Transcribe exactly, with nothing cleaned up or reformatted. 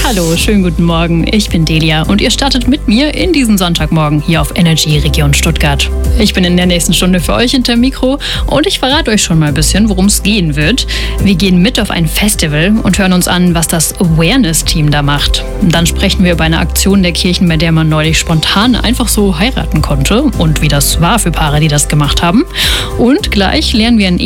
Hallo, schönen guten Morgen. Ich bin Delia und ihr startet mit mir in diesen Sonntagmorgen hier auf Energy Region Stuttgart. Ich bin in der nächsten Stunde für euch hinter Mikro und ich verrate euch schon mal ein bisschen, worum es gehen wird. Wir gehen mit auf ein Festival und hören uns an, was das Awareness-Team da macht. Dann sprechen wir über eine Aktion der Kirchen, bei der man neulich spontan einfach so heiraten konnte und wie das war für Paare, die das gemacht haben. Und gleich lernen wir ein